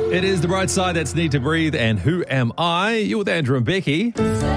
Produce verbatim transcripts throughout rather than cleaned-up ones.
It is The Bright Side, that's Need to Breathe, and Who Am I? You're with Andrew and Becky.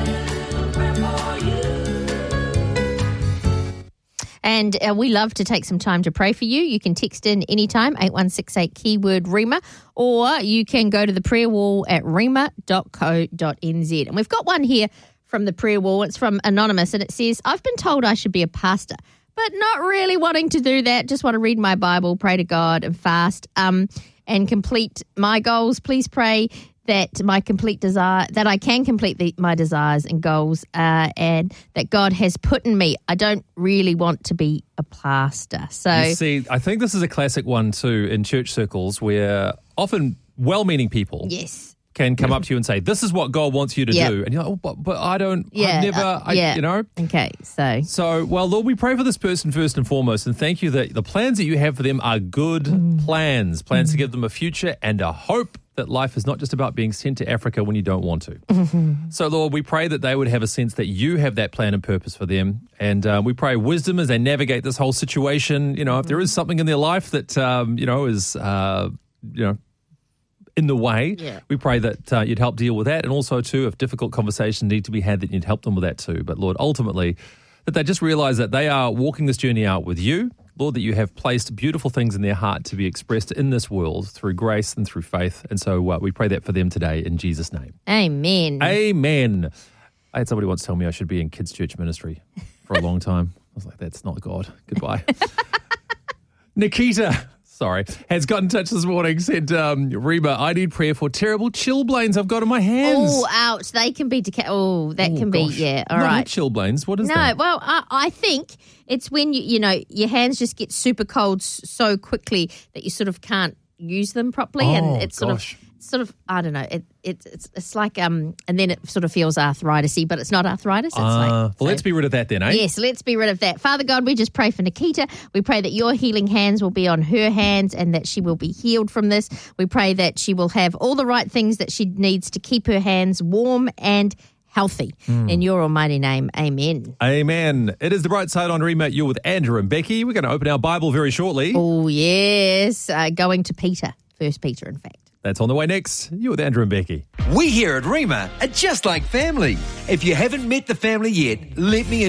And uh, we love to take some time to pray for you. You can text in anytime, eight one six eight, keyword Rhema, or you can go to the prayer wall at rhema dot co dot n z. And we've got one here from the prayer wall. It's from Anonymous, and it says, I've been told I should be a pastor, but not really wanting to do that. Just want to read my Bible, pray to God, and fast, um, and complete my goals. Please pray that my complete desire, that I can complete the, my desires and goals, uh, and that God has put in me. I don't really want to be a pastor. So, You see, I think this is a classic one too in church circles where often well-meaning people yes. can come up to you and say, this is what God wants you to Yep. do. And you're like, oh, but, but I don't, Yeah, I've never, uh, I, yeah. you know. Okay, so. So, well, Lord, we pray for this person first and foremost, and thank you that the plans that you have for them are good Mm. plans, plans to give them a future and a hope that life is not just about being sent to Africa when you don't want to. Mm-hmm. So, Lord, we pray that they would have a sense that you have that plan and purpose for them. And uh, we pray wisdom as they navigate this whole situation. You know, if there is something in their life that, um, you know, is, uh, you know, in the way, Yeah. we pray that uh, you'd help deal with that. And also, too, if difficult conversations need to be had, that you'd help them with that too. But, Lord, ultimately, that they just realize that they are walking this journey out with you. Lord, that you have placed beautiful things in their heart to be expressed in this world through grace and through faith. And so uh, we pray that for them today in Jesus' name. Amen. Amen. I had somebody once tell me I should be in kids' church ministry for a long time. I was like, that's not God. Goodbye. Nikita, sorry, has got in touch this morning, said, um, Reba, I need prayer for terrible chilblains I've got in my hands. Oh, ouch. They can be, deca- oh, that Oh, can gosh. be, yeah, all Not right. chilblains. What is No, that? well, I, I think it's when, you you know, your hands just get super cold s- so quickly that you sort of can't use them properly. Oh, and it's sort gosh. of, sort of, I don't know, it, it, it's it's like, um, and then it sort of feels arthritis-y, but it's not arthritis. It's Uh, like, well, so- let's be rid of that then, eh? Yes, let's be rid of that. Father God, we just pray for Nikita. We pray that your healing hands will be on her hands and that she will be healed from this. We pray that she will have all the right things that she needs to keep her hands warm and healthy. In your almighty name, amen. Amen. It is The Bright Side on Rema. You're with Andrew and Becky. We're going to open our Bible very shortly. Oh, yes. Uh, going to Peter. First Peter, in fact. That's on the way next. You're with Andrew and Becky. We here at Rhema are just like family. If you haven't met the family yet, let me